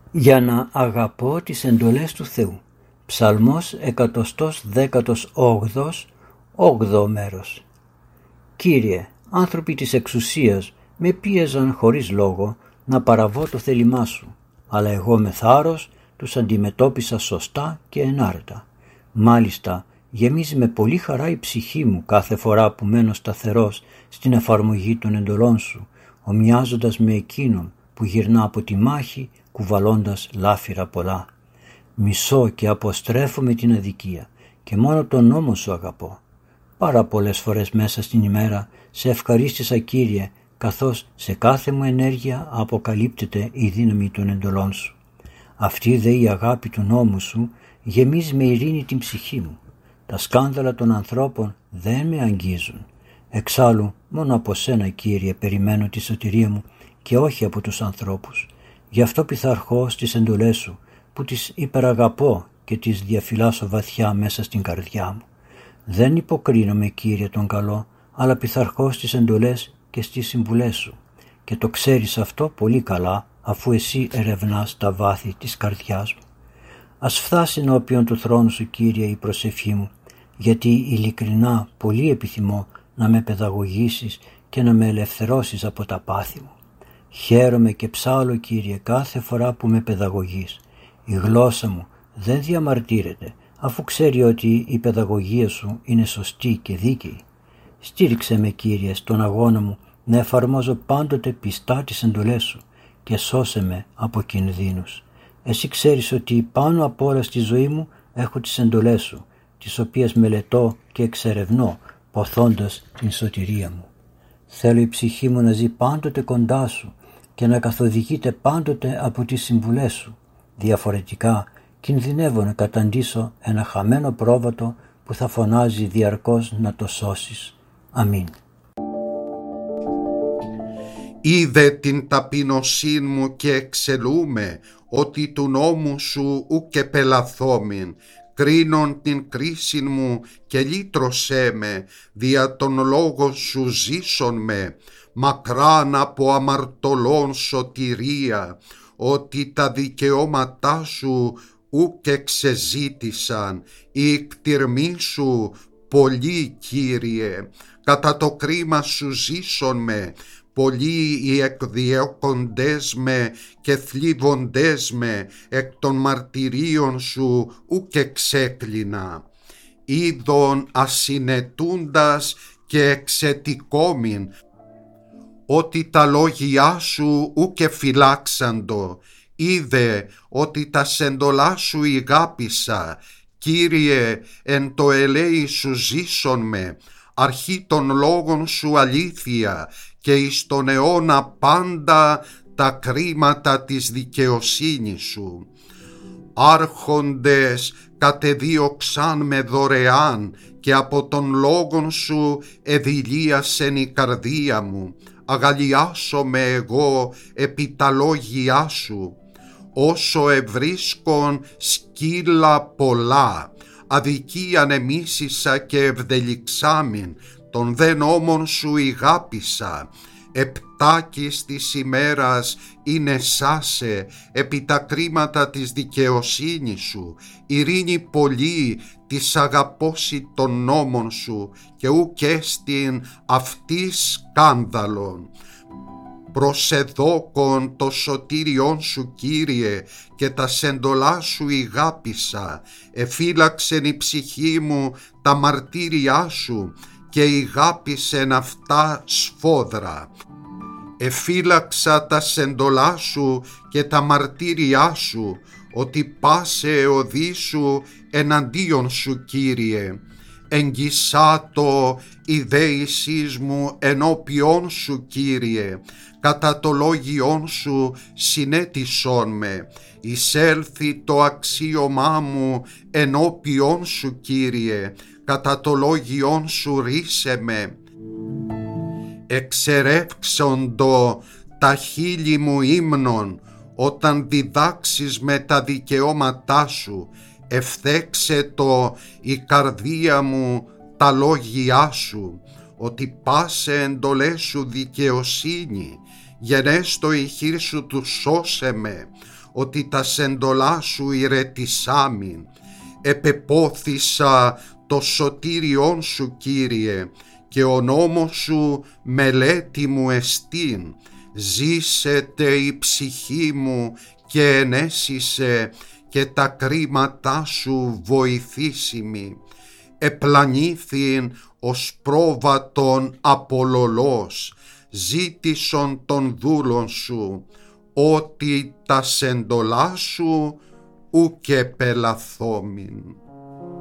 για να αγαπώ τις εντολές του Θεού. Ψαλμός 118, 8ο μέρος. Κύριε, άνθρωποι της εξουσίας με πίεζαν χωρίς λόγο να παραβώ το θέλημά σου, αλλά εγώ με θάρρος τους αντιμετώπισα σωστά και ενάρετα. Μάλιστα, γεμίζει με πολύ χαρά η ψυχή μου κάθε φορά που μένω σταθερός στην εφαρμογή των εντολών σου, ομοιάζοντας με εκείνον που γυρνά από τη μάχη κουβαλώντας λάφυρα πολλά. Μισώ και αποστρέφω με την αδικία και μόνο τον νόμο σου αγαπώ. Πάρα πολλές φορές μέσα στην ημέρα σε ευχαρίστησα, Κύριε, καθώς σε κάθε μου ενέργεια αποκαλύπτεται η δύναμη των εντολών σου. Αυτή δε η αγάπη του νόμου σου γεμίζει με ειρήνη την ψυχή μου. Τα σκάνδαλα των ανθρώπων δεν με αγγίζουν. Εξάλλου μόνο από σένα, Κύριε, περιμένω τη σωτηρία μου και όχι από τους ανθρώπους. Γι' αυτό πειθαρχώ στις εντολές σου που τις υπεραγαπώ και τις διαφυλάσσω βαθιά μέσα στην καρδιά μου. Δεν υποκρίνομαι, Κύριε, τον καλό, αλλά πειθαρχώ στις εντολές και στις συμβουλές σου. Και το ξέρεις αυτό πολύ καλά, αφού εσύ ερευνάς τα βάθη της καρδιάς μου. Ας φτάσει ενώπιον του θρόνου σου, Κύριε, η προσευχή μου, γιατί ειλικρινά πολύ επιθυμώ να με παιδαγωγήσεις και να με ελευθερώσεις από τα πάθη μου. Χαίρομαι και ψάλλω, Κύριε, κάθε φορά που με παιδαγωγείς. Η γλώσσα μου δεν διαμαρτύρεται, αφού ξέρει ότι η παιδαγωγία σου είναι σωστή και δίκαιη. Στήριξε με, Κύριε, στον αγώνα μου να εφαρμόζω πάντοτε πιστά τις εντολές σου και σώσε με από κινδύνους. Εσύ ξέρεις ότι πάνω απ' όλα στη ζωή μου έχω τις εντολές σου, τις οποίες μελετώ και εξερευνώ, ποθώντας την σωτηρία μου. Θέλω η ψυχή μου να ζει πάντοτε κοντά σου και να καθοδηγείται πάντοτε από τις συμβουλές σου. Διαφορετικά κινδυνεύω να καταντήσω ένα χαμένο πρόβατο που θα φωνάζει διαρκώς να το σώσεις. Αμήν. Είδε την ταπεινωσήν μου και εξελούμε, ότι του νόμου σου ουκ επελαθόμην. Κρίνον την κρίσιν μου και λύτρωσέ με, δια των λόγων σου ζήσον με, μακράν από αμαρτωλών σωτηρία, ότι τα δικαιώματά σου ουκ εξεζήτησαν, η εκτιρμή σου πολύ, Κύριε. Κατά το κρίμα σου ζήσον με, πολλοί οι εκδιώκοντές με και θλίβοντές με, εκ των μαρτυρίων σου ουκ εξέκλεινα. Είδον ασυνετούντας και εξετικόμην, ότι τα λόγια σου ουκ εφυλάξαντο. Είδε ότι τα σεντολά σου ηγάπησα, Κύριε, εν το ελέη σου ζήσον με, αρχή των λόγων σου αλήθεια και εις τον αιώνα πάντα τα κρίματα της δικαιοσύνης σου. Άρχοντες κατεδίωξαν με δωρεάν και από των λόγων σου εδηλίασεν η καρδία μου. Αγαλιάσομαι εγώ επί τα λόγια σου. Όσο ευρίσκον σκύλα πολλά, αδικίαν εμίσησα και ευδελιξάμην, τον δε νόμον σου ηγάπησα. Επτάκης της ημέρας είναι σάσε επί τα κρίματα της δικαιοσύνης σου. Ειρήνη πολύ της αγαπώσει των νόμων σου και ουκ έστιν αυτή σκάνδαλον. Προσεδόκον το σωτήριον σου, Κύριε, και τα σεντολά σου ηγάπησα. Εφύλαξεν η ψυχή μου τα μαρτύριά σου και ηγάπησεν αυτά σφόδρα. Εφύλαξα τα σεντολά σου και τα μαρτύριά σου, ότι πάσε οδή σου εναντίον σου, Κύριε. Εγγισάτο η δέησής μου ενώπιον σου, Κύριε, κατά το λόγιον σου συνέτησόν με. Εισέλθει το αξίωμά μου ενώπιον σου, Κύριε, κατά το λόγιον σου ρίσε με. Εξερεύξοντο τα χείλη μου ύμνων, όταν διδάξεις με τα δικαιώματά σου. Ευθέξε το η καρδία μου τα λόγια σου, ότι πάσε εντολές σου δικαιοσύνη. Γενέστο η χείρ σου του σώσε με, ότι τα σεντολά σου ηρετισάμιν. Επεπόθησα το σωτήριόν σου, Κύριε, και ο νόμος σου μελέτη μου εστίν. Ζήσεται η ψυχή μου και ενέσισε, και τα κρίματά σου βοηθήσιμη. Επλανήθην ως πρόβατον απολολός, ζήτησον των δούλων σου, ότι τα σεντολά σου ουκ επελαθόμην.